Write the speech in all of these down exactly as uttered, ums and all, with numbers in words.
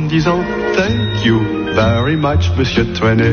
disant thank you very much, Monsieur Trenet.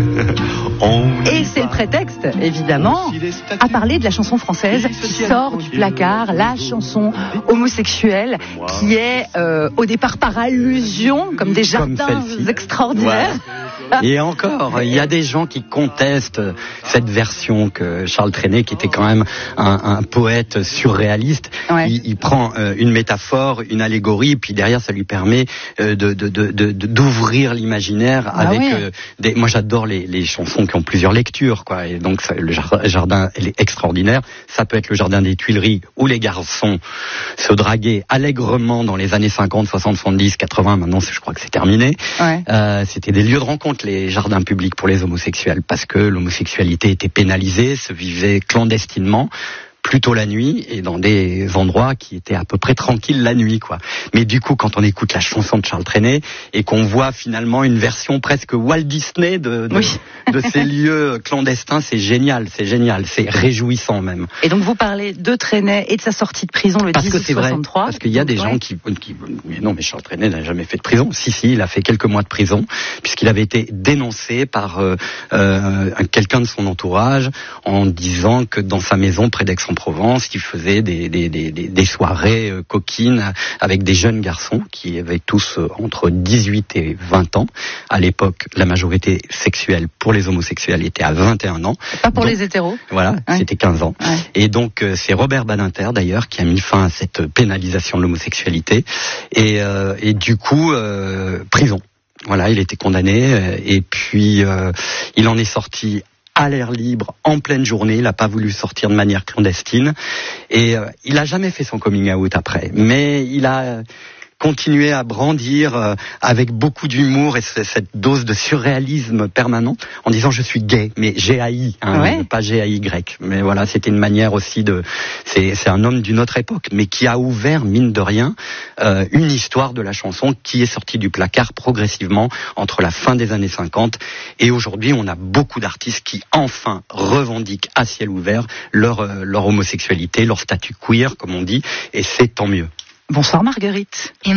Et c'est le prétexte, évidemment, à parler de la chanson française qui sort du placard, la chanson homosexuelle qui est euh, au départ par allusion, comme des jardins comme extraordinaires. Ouais. Et encore, il y a des gens qui contestent cette version que Charles Trenet, qui était quand même un, un poète surréaliste, ouais. il, il prend euh, une métaphore, une allégorie, puis derrière ça lui permet euh, de, de, de, de, d'ouvrir l'imaginaire ah avec. Oui. Euh, des, moi j'adore les, les chansons qui ont plusieurs lectures, quoi. Et donc ça, le jardin elle est extraordinaire. Ça peut être le jardin des Tuileries où les garçons se draguaient allègrement dans les années cinquante, soixante, soixante-dix, quatre-vingts. Maintenant, je crois que c'est terminé. Ouais. Euh, c'était des lieux de rencontre, les jardins publics pour les homosexuels, parce que l'homosexualité était pénalisée, se vivait clandestinement, plutôt la nuit, et dans des endroits qui étaient à peu près tranquilles la nuit, quoi. Mais du coup, quand on écoute la chanson de Charles Trenet, et qu'on voit finalement une version presque Walt Disney de, de, oui. de ces lieux clandestins, c'est génial, c'est génial, c'est réjouissant même. Et donc vous parlez de Trenet et de sa sortie de prison le dix-huit soixante-trois. Parce qu'il y a des gens qui, qui... Mais non, mais Charles Trenet n'a jamais fait de prison. Si, si, il a fait quelques mois de prison, puisqu'il avait été dénoncé par euh, euh, quelqu'un de son entourage, en disant que dans sa maison, près d'Aix-en Provence, il faisait des, des, des, des soirées euh, coquines avec des jeunes garçons qui avaient tous euh, entre dix-huit et vingt ans. À l'époque, la majorité sexuelle pour les homosexuels était à vingt et un ans. Pas pour donc, les hétéros. Voilà, ouais. C'était quinze ans. Ouais. Et donc, euh, c'est Robert Badinter, d'ailleurs, qui a mis fin à cette pénalisation de l'homosexualité. Et, euh, et du coup, euh, prison. Voilà, il était condamné. Euh, et puis, euh, il en est sorti à l'air libre, en pleine journée. Il n'a pas voulu sortir de manière clandestine. Et euh, il n'a jamais fait son coming out après. Mais il a continué à brandir euh, avec beaucoup d'humour et c- cette dose de surréalisme permanent en disant je suis gay, mais G A I, hein, ouais. Pas G A Y. Mais voilà, c'était une manière aussi de... C'est, c'est un homme d'une autre époque, mais qui a ouvert, mine de rien, euh, une histoire de la chanson qui est sortie du placard progressivement entre la fin des années cinquante et aujourd'hui. On a beaucoup d'artistes qui enfin revendiquent à ciel ouvert leur, euh, leur homosexualité, leur statut queer, comme on dit, et c'est tant mieux. Bonsoir Marguerite.